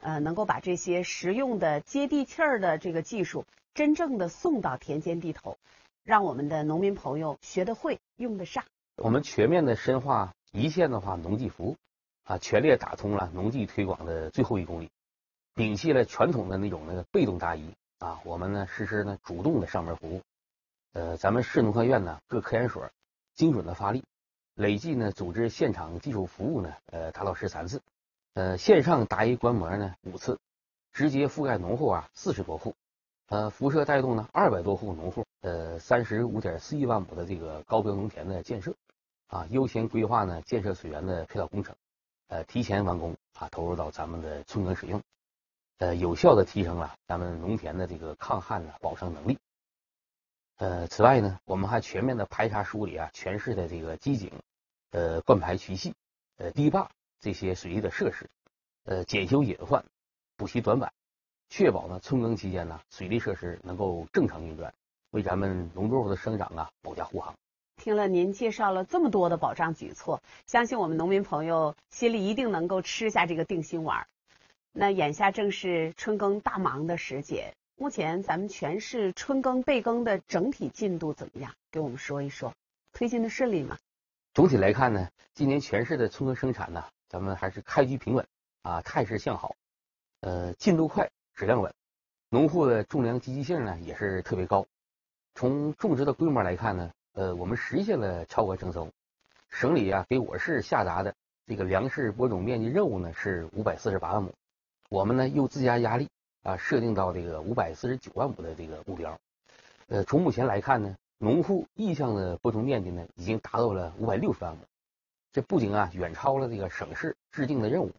能够把这些实用的、接地气儿的这个技术，真正的送到田间地头，让我们的农民朋友学得会、用得上。 我们全面的深化一线的话农技服务，全力打通了农技推广的最后1公里，摒弃了传统的那种被动答疑我们呢实施呢主动的上门服务。咱们市农科院呢各科研所精准的发力，累计呢组织现场技术服务呢达到13次，线上答疑观摩呢5次，直接覆盖农户40多户，辐射带动呢200多户农户，35.41万亩的这个高标农田的建设，优先规划呢建设水源的配套工程，提前完工投入到咱们的村耕使用，有效的提升了咱们农田的这个抗旱保墒能力。此外呢，我们还全面的排查梳理全市的这个机井、灌排渠系、堤坝这些水利的设施，检修隐患，补齐短板，确保呢春耕期间呢水利设施能够正常运转，为咱们农作物的生长保驾护航。 听了您介绍了这么多的保障举措，相信我们农民朋友心里一定能够吃下这个定心丸。那眼下正是春耕大忙的时节，目前咱们全市春耕备耕的整体进度怎么样？给我们说一说，推进的顺利吗？ 总体来看呢，今年全市的春耕生产呢，咱们还是开局平稳态势向好，进度快，质量稳，农户的种粮积极性呢也是特别高。从种植的规模来看呢，我们实现了超额征收，省里给我市下达的这个粮食播种面积任务呢是548万亩，我们呢又自加压力设定到这个549万亩的这个目标。从目前来看呢，农户意向的播种面积呢已经达到了560万亩，这不仅远超了这个省市制定的任务，